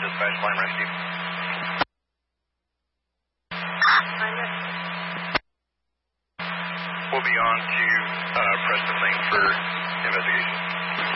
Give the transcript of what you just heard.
dispatch, line rescue. We'll be on to Preston Lane for investigation.